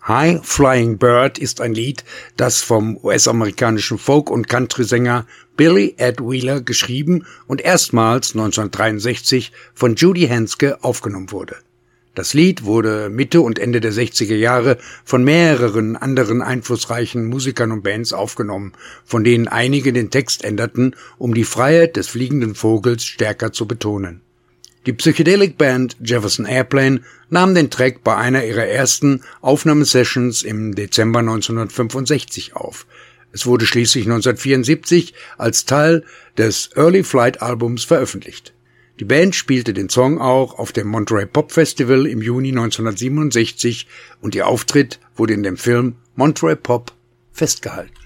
High Flying Bird ist ein Lied, das vom US-amerikanischen Folk- und Country-Sänger Billy Ed Wheeler geschrieben und erstmals 1963 von Judy Henske aufgenommen wurde. Das Lied wurde Mitte und Ende der 60er Jahre von mehreren anderen einflussreichen Musikern und Bands aufgenommen, von denen einige den Text änderten, um die Freiheit des fliegenden Vogels stärker zu betonen. Die Psychedelic Band Jefferson Airplane nahm den Track bei einer ihrer ersten Aufnahmesessions im Dezember 1965 auf. Es wurde schließlich 1974 als Teil des Early Flight Albums veröffentlicht. Die Band spielte den Song auch auf dem Monterey Pop Festival im Juni 1967 und ihr Auftritt wurde in dem Film Monterey Pop festgehalten.